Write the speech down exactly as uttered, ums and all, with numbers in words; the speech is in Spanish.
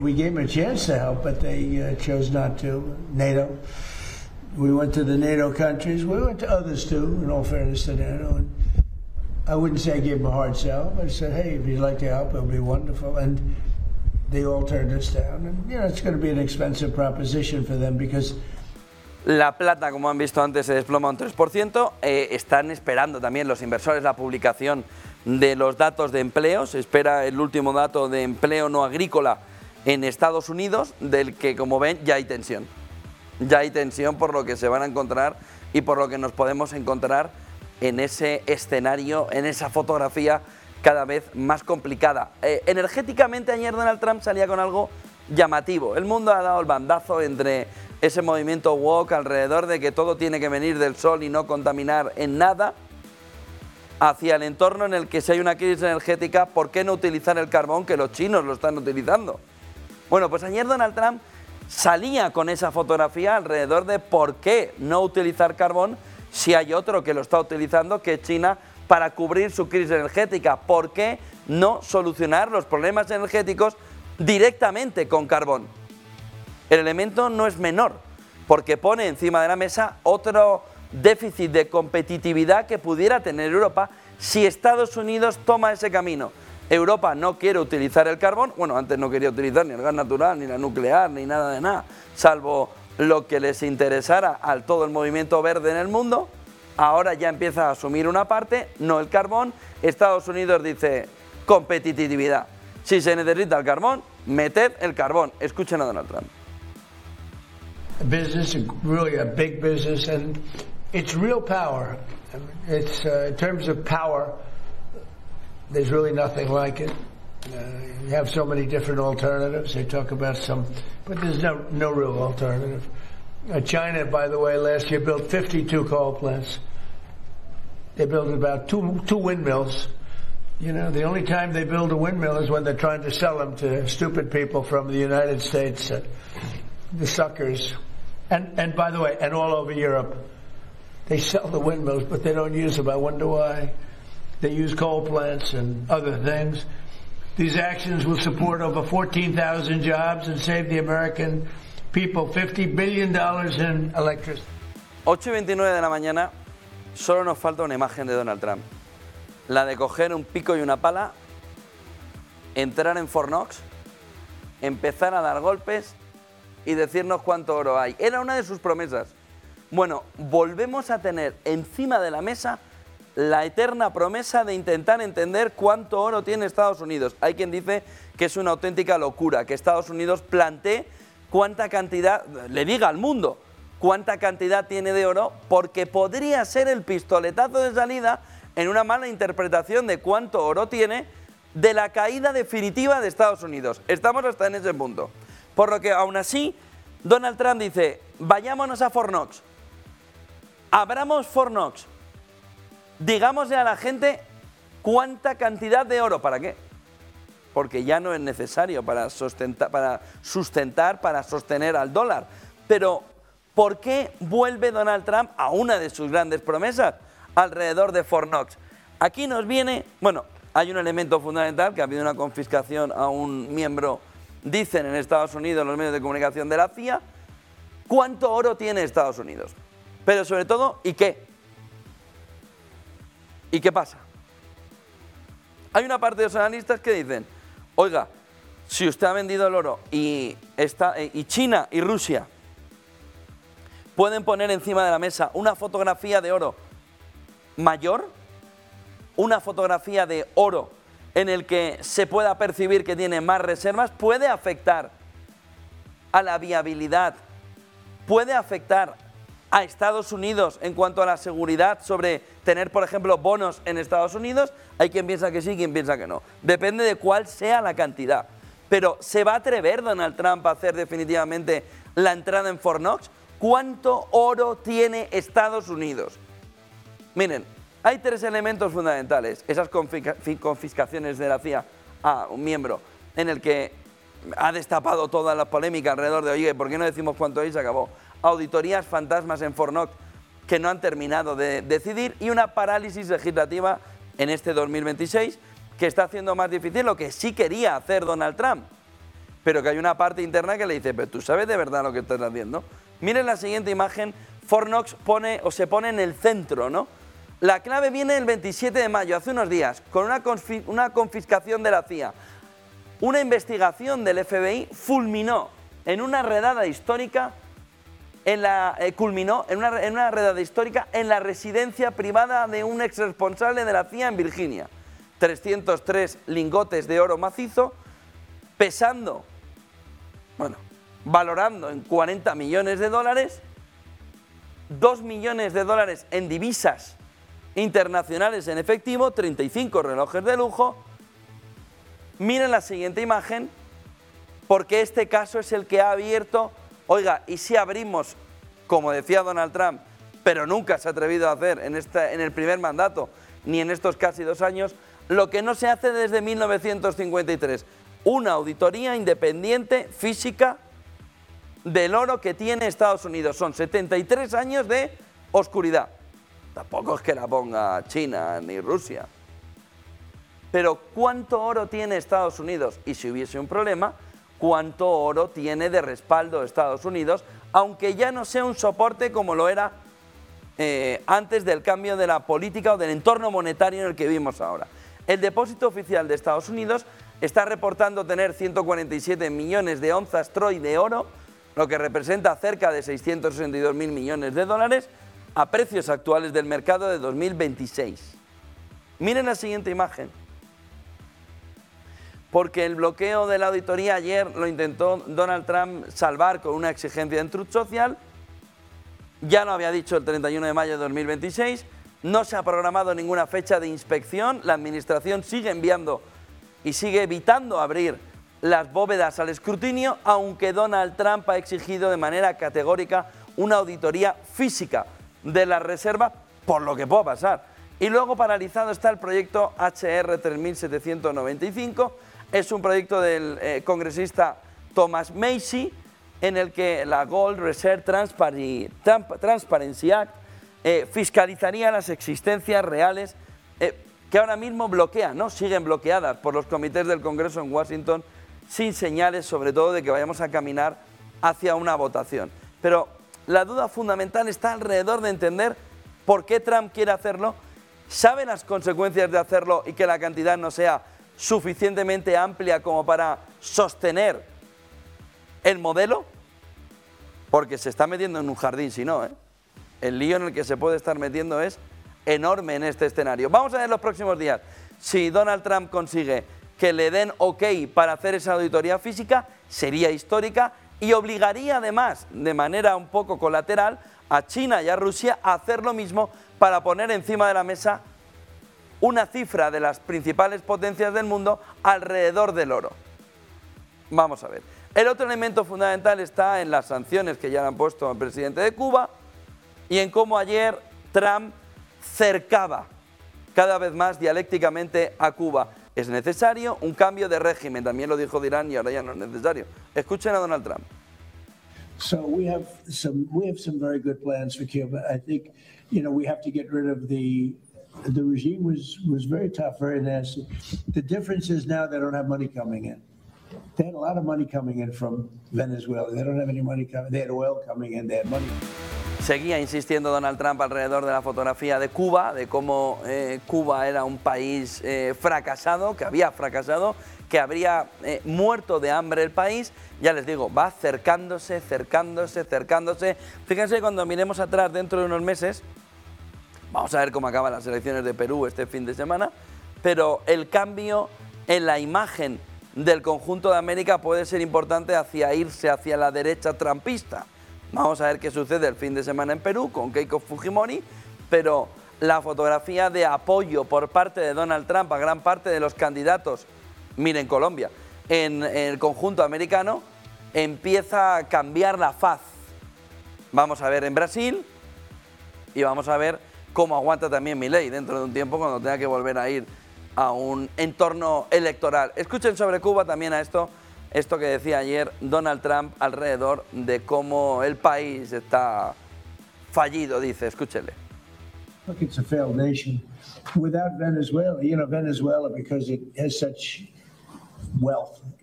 We gave them a chance to help, but they uh, chose not to. NATO. We went to the NATO countries. We went to others too, in all fairness to NATO. And I wouldn't say I gave them a hard sell, but I said, hey, if you'd like to help, it'll be wonderful. And they all turned us down. And, you know, it's going to be an expensive proposition for them because... La plata, como han visto antes, se desploma un tres por ciento. Eh, están esperando también los inversores la publicación de los datos de empleo. Se espera el último dato de empleo no agrícola en Estados Unidos, del que, como ven, ya hay tensión. Ya hay tensión por lo que se van a encontrar y por lo que nos podemos encontrar en ese escenario, en esa fotografía cada vez más complicada. Eh, energéticamente, ayer Donald Trump salía con algo llamativo. El mundo ha dado el bandazo entre ese movimiento woke alrededor de que todo tiene que venir del sol y no contaminar en nada, hacia el entorno en el que si hay una crisis energética, ¿por qué no utilizar el carbón que los chinos lo están utilizando? Bueno, pues ayer Donald Trump salía con esa fotografía alrededor de por qué no utilizar carbón si hay otro que lo está utilizando, que es China, para cubrir su crisis energética. ¿Por qué no solucionar los problemas energéticos directamente con carbón? El elemento no es menor, porque pone encima de la mesa otro déficit de competitividad que pudiera tener Europa si Estados Unidos toma ese camino. Europa no quiere utilizar el carbón, bueno, antes no quería utilizar ni el gas natural, ni la nuclear, ni nada de nada, salvo lo que les interesara al todo el movimiento verde en el mundo. Ahora ya empieza a asumir una parte, no el carbón. Estados Unidos dice competitividad. Si se necesita el carbón, meted el carbón. Escuchen a Donald Trump. Business, really a big business, and it's real power. It's uh, in terms of power, there's really nothing like it. Uh, you have so many different alternatives. They talk about some, but there's no no real alternative. Uh, China, by the way, last year built fifty-two coal plants. They built about two two windmills. You know, the only time they build a windmill is when they're trying to sell them to stupid people from the United States, uh, the suckers. And, and by the way, and all over Europe, they sell the windmills, but they don't use them. I wonder why. They use coal plants and other things. These actions will support over fourteen thousand jobs and save the American people fifty billion dollars in electricity. ocho y veintinueve de la mañana, solo nos falta una imagen de Donald Trump. La de coger un pico y una pala, entrar en Fort Knox, empezar a dar golpes y decirnos cuánto oro hay. Era una de sus promesas. Bueno, volvemos a tener encima de la mesa la eterna promesa de intentar entender cuánto oro tiene Estados Unidos. Hay quien dice que es una auténtica locura, que Estados Unidos plantee cuánta cantidad, le diga al mundo cuánta cantidad tiene de oro, porque podría ser el pistoletazo de salida en una mala interpretación de cuánto oro tiene, de la caída definitiva de Estados Unidos. Estamos hasta en ese punto. Por lo que, aún así, Donald Trump dice, vayámonos a Fort Knox, abramos Fort Knox, digámosle a la gente cuánta cantidad de oro, ¿para qué? Porque ya no es necesario para sustentar, para sustentar, para sostener al dólar. Pero, ¿por qué vuelve Donald Trump a una de sus grandes promesas alrededor de Fort Knox? Aquí nos viene, bueno, hay un elemento fundamental, que ha habido una confiscación a un miembro, dicen en Estados Unidos los medios de comunicación de la C I A, ¿cuánto oro tiene Estados Unidos? Pero sobre todo, ¿y qué? ¿Y qué pasa? Hay una parte de los analistas que dicen, oiga, si usted ha vendido el oro y, está, y China y Rusia pueden poner encima de la mesa una fotografía de oro mayor, una fotografía de oro en el que se pueda percibir que tiene más reservas, puede afectar a la viabilidad, puede afectar a Estados Unidos en cuanto a la seguridad sobre tener, por ejemplo, bonos en Estados Unidos. Hay quien piensa que sí, quien piensa que no. Depende de cuál sea la cantidad. Pero ¿se va a atrever Donald Trump a hacer definitivamente la entrada en Fort Knox? ¿Cuánto oro tiene Estados Unidos? Miren, hay tres elementos fundamentales. Esas confiscaciones de la C I A a un miembro, en el que ha destapado toda la polémica alrededor de, oye, ¿por qué no decimos cuánto hay? Y se acabó. Auditorías fantasmas en Fort Knox que no han terminado de decidir, y una parálisis legislativa en este dos mil veintiséis que está haciendo más difícil lo que sí quería hacer Donald Trump, pero que hay una parte interna que le dice, pero tú sabes de verdad lo que estás haciendo. Miren la siguiente imagen, Fort Knox pone, o se pone en el centro, ¿no? La clave viene el veintisiete de mayo, hace unos días, con una, confi una confiscación de la C I A. Una investigación del F B I fulminó en una redada histórica, en la, eh, culminó en una, en una redada histórica en la residencia privada de un ex responsable de la C I A en Virginia. trescientos tres lingotes de oro macizo, pesando, bueno, valorando en cuarenta millones de dólares, dos millones de dólares en divisas internacionales en efectivo, treinta y cinco relojes de lujo. Miren la siguiente imagen, porque este caso es el que ha abierto, oiga, y si abrimos, como decía Donald Trump, pero nunca se ha atrevido a hacer en, esta, en el primer mandato, ni en estos casi dos años, lo que no se hace desde mil novecientos cincuenta y tres, una auditoría independiente, física, del oro que tiene Estados Unidos. Son setenta y tres años de oscuridad. Tampoco es que la ponga China ni Rusia. Pero ¿cuánto oro tiene Estados Unidos? Y si hubiese un problema, ¿cuánto oro tiene de respaldo Estados Unidos? Aunque ya no sea un soporte como lo era eh, antes del cambio de la política o del entorno monetario en el que vivimos ahora. El depósito oficial de Estados Unidos está reportando tener ciento cuarenta y siete millones de onzas Troy de oro, lo que representa cerca de seiscientos sesenta y dos mil millones de dólares a precios actuales del mercado de dos mil veintiséis. Miren la siguiente imagen. Porque el bloqueo de la auditoría ayer lo intentó Donald Trump salvar con una exigencia en Truth Social. Ya lo había dicho el treinta y uno de mayo de dos mil veintiséis. No se ha programado ninguna fecha de inspección. La administración sigue enviando y sigue evitando abrir las bóvedas al escrutinio, aunque Donald Trump ha exigido de manera categórica una auditoría física de las reservas por lo que pueda pasar. Y luego paralizado está el proyecto H R tres mil setecientos noventa y cinco. Es un proyecto del eh, congresista Thomas Macy, en el que la Gold Reserve Transparency Act eh, fiscalizaría las existencias reales eh, que ahora mismo bloquean, ¿no? Siguen bloqueadas por los comités del Congreso en Washington, sin señales, sobre todo, de que vayamos a caminar hacia una votación. Pero la duda fundamental está alrededor de entender por qué Trump quiere hacerlo, sabe las consecuencias de hacerlo y que la cantidad no sea suficientemente amplia como para sostener el modelo, porque se está metiendo en un jardín si no, ¿eh? El lío en el que se puede estar metiendo es enorme en este escenario. Vamos a ver los próximos días si Donald Trump consigue que le den ok para hacer esa auditoría física, sería histórica y obligaría además, de manera un poco colateral, a China y a Rusia a hacer lo mismo para poner encima de la mesa una cifra de las principales potencias del mundo alrededor del oro. Vamos a ver. El otro elemento fundamental está en las sanciones que ya le han puesto al presidente de Cuba y en cómo ayer Trump cercaba cada vez más dialécticamente a Cuba. Es necesario un cambio de régimen, también lo dijo Irán y ahora ya no es necesario. Escuchen a Donald Trump. So we have some we have some very good plans for Cuba. I think, you know, we have to get rid of the the regime was was very tough, very nasty. The difference is now they don't have money coming in. They had a lot of money coming in from Venezuela. They don't have any money coming. They had oil coming in. They had money. Seguía insistiendo Donald Trump alrededor de la fotografía de Cuba, de cómo eh, Cuba era un país eh, fracasado, que había fracasado, que habría eh, muerto de hambre el país. Ya les digo, va acercándose, acercándose, acercándose. Fíjense, cuando miremos atrás dentro de unos meses, vamos a ver cómo acaban las elecciones de Perú este fin de semana, pero el cambio en la imagen del conjunto de América puede ser importante hacia irse hacia la derecha trumpista. Vamos a ver qué sucede el fin de semana en Perú con Keiko Fujimori, pero la fotografía de apoyo por parte de Donald Trump a gran parte de los candidatos, miren Colombia, en, en el conjunto americano, empieza a cambiar la faz. Vamos a ver en Brasil y vamos a ver cómo aguanta también Milei dentro de un tiempo cuando tenga que volver a ir a un entorno electoral. Escuchen sobre Cuba también a esto. Esto que decía ayer Donald Trump alrededor de cómo el país está fallido, dice, escúchele. Look, it's a failed nation. Without Venezuela, you know, Venezuela, because it has such wealth